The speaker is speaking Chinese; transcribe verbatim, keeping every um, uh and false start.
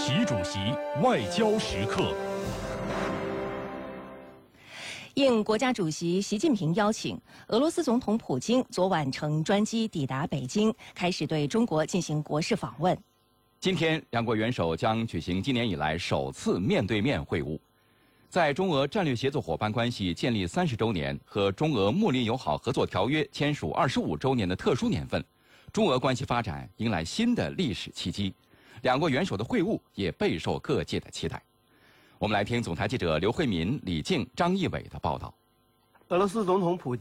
习主席外交时刻。 应国家主席习近平邀请，俄罗斯总统普京昨晚乘专机抵达北京，开始对中国进行国事访问。 今天，两国元首将举行今年以来首次面对面会晤。在中俄战略协作伙伴关系建立三十周年和中俄睦邻友好合作条约签署二十五周年的特殊年份，中俄关系发展迎来新的历史契机。两国元首的会晤也备受各界的期待。我们来听总台记者刘慧敏、李静、张义伟的报道。 俄罗斯总统普